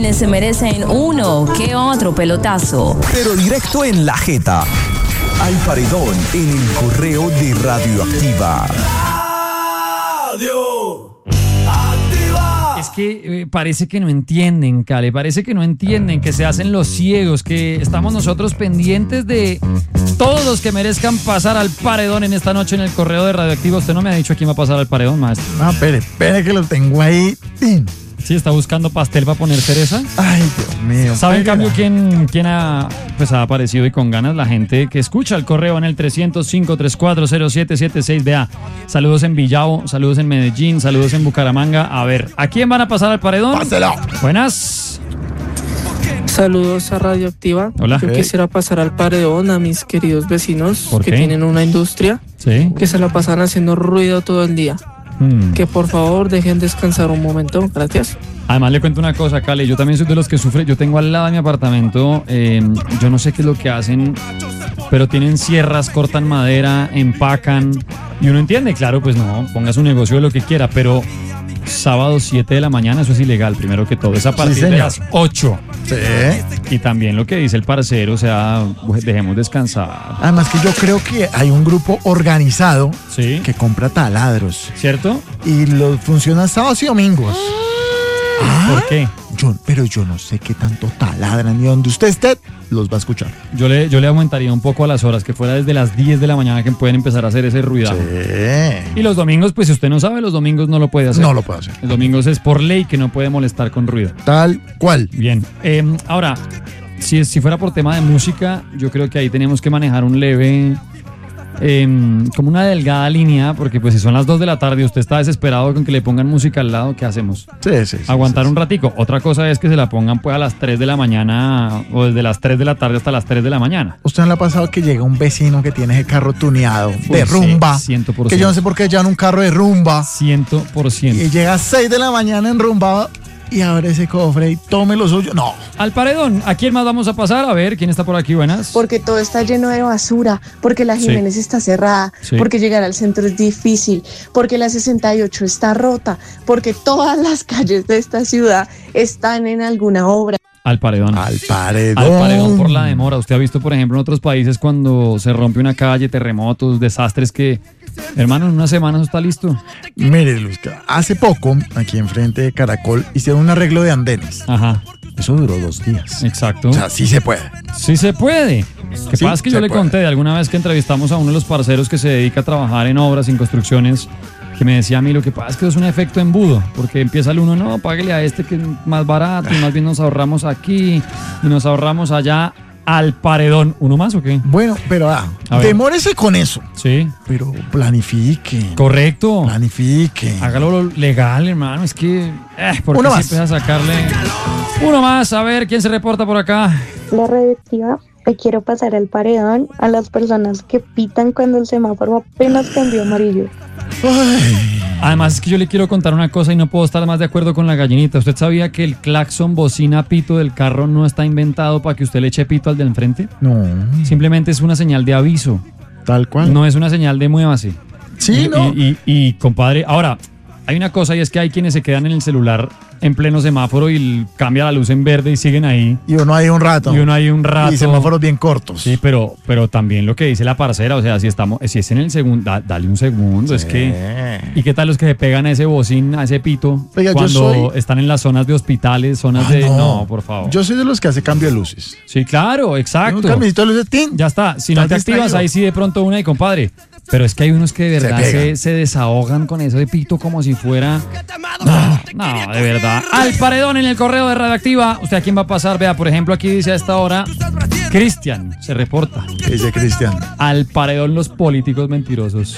quienes se merecen uno que otro pelotazo. Pero directo en la jeta. Al paredón en el correo de Radioactiva. Es que parece que no entienden, Cale, parece que no entienden, que se hacen los ciegos, que estamos nosotros pendientes de todos los que merezcan pasar al paredón en esta noche en el correo de Radioactiva. Usted no me ha dicho a quién va a pasar al paredón, maestro. No, espere que lo tengo ahí. ¡Tin! ¿Sí está buscando pastel para poner cereza? Ay, Dios mío. ¿Sabe en cambio quién ha aparecido y con ganas? La gente que escucha el correo en el 305-340776. Vea, saludos en Villavo, saludos en Medellín, saludos en Bucaramanga. A ver, ¿a quién van a pasar al paredón? ¡Páselo! Buenas. Saludos a Radioactiva. Hola. Yo quisiera pasar al paredón a mis queridos vecinos ¿Por que qué? tienen una industria Sí. que se la pasan haciendo ruido todo el día. Que por favor dejen descansar un momento. Gracias. Además le cuento una cosa, Cale, yo también soy de los que sufre. Yo tengo al lado de mi apartamento, yo no sé qué es lo que hacen, pero tienen sierras, cortan madera, empacan, y uno entiende, claro, pues no, ponga su negocio de lo que quiera, pero sábado 7 de la mañana, eso es ilegal, primero que todo, es a partir de las 8. Sí. Y también lo que dice el parcero, o sea, dejemos descansar. Además que yo creo que hay un grupo organizado Sí. que compra taladros ¿Cierto? y los funciona sábados y domingos. ¿Por qué? Pero yo no sé qué tanto taladran y donde usted esté los va a escuchar. Yo le aumentaría un poco a las horas, que fuera desde las 10 de la mañana que pueden empezar a hacer ese ruidajo. Sí. Y los domingos, pues si usted no sabe, los domingos no lo puede hacer. No lo puedo hacer. Los domingos es por ley que no puede molestar con ruido. Tal cual. Bien. Ahora, si fuera por tema de música, yo creo que ahí tenemos que manejar un leve, como una delgada línea, porque pues si son las 2 de la tarde y usted está desesperado con que le pongan música al lado, ¿qué hacemos? Sí. Aguantar un ratico. Otra cosa es que se la pongan pues a las 3 de la mañana o desde las 3 de la tarde hasta las 3 de la mañana. ¿Usted no le ha pasado que llega un vecino que tiene ese carro tuneado de rumba? Sí, 100%. Que yo no sé por qué llevan un carro de rumba. 100%. Y llega a 6 de la mañana enrumbado y abre ese cofre y tome lo suyo. No. Al paredón, ¿a quién más vamos a pasar? A ver, ¿quién está por aquí? Buenas. Porque todo está lleno de basura, porque la Jiménez está cerrada, Sí. porque llegar al centro es difícil, porque la 68 está rota, porque todas las calles de esta ciudad están en alguna obra. Al paredón. Al paredón. Al paredón por la demora. Usted ha visto, por ejemplo, en otros países cuando se rompe una calle, terremotos, desastres que, hermano, en una semana eso está listo. Mire, Luzca, hace poco, aquí enfrente de Caracol, hicieron un arreglo de andenes. Ajá, Eso duró 2 días. exacto. O sea, sí se puede. Sí se puede. Que Sí, pasa es que yo se le puede. conté de alguna vez que entrevistamos a uno de los parceros que se dedica a trabajar en obras, en construcciones, que me decía a mí, lo que pasa es que es un efecto embudo, porque empieza el uno, no, páguele a este que es más barato, y más bien nos ahorramos aquí y nos ahorramos allá. Al paredón. ¿Uno más o qué? Bueno, pero A ver. demórese con eso. Sí, Pero planifique. correcto. Planifique. Hágalo legal, hermano. Es que. ¿Por qué Uno se más. empieza a sacarle? Uno más. A ver, ¿quién se reporta por acá? La Radioactiva, le quiero pasar al paredón a las personas que pitan cuando el semáforo apenas cambió amarillo. Ay, Además, es que yo le quiero contar una cosa y no puedo estar más de acuerdo con la gallinita. ¿Usted sabía que el claxon bocina pito del carro no está inventado para que usted le eche pito al del enfrente? no, Simplemente es una señal de aviso. tal cual. No es una señal de muévase. Sí, ¿no? Y, compadre, ahora, hay una cosa y es que hay quienes se quedan en el celular en pleno semáforo y cambia la luz en verde y siguen ahí. Y uno ahí un rato. Y uno ahí un rato. Y semáforos bien cortos. Sí, pero también lo que dice la parcera, o sea, si es en el segundo, dale un segundo, es que... ¿Y qué tal los que se pegan a ese bocín, a ese pito, Oiga, yo cuando están en las zonas de hospitales, zonas de... No, por favor. Yo soy de los que hace cambio de luces. Sí, claro, exacto. Un cambio de luces, ¡tin! Ya está, si no Estás te activas distraído. ahí sí de pronto una y compadre. Pero es que hay unos que de verdad pegan. se desahogan con eso de pito como si fuera... No, de verdad. Al paredón en el correo de Radioactiva. ¿Usted a quién va a pasar? Vea, por ejemplo, aquí dice a esta hora, Cristian se reporta. ¿Qué dice Cristian? Al paredón los políticos mentirosos.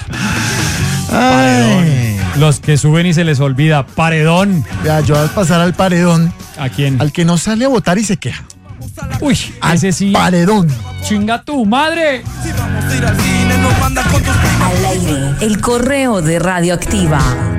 Ay. Los que suben y se les olvida. Paredón. Vea, yo voy a pasar al paredón. ¿A quién? Al que no sale a votar y se queja. Uy, Al ese sí. paredón. Chinga tu madre. Al aire, el correo de Radioactiva.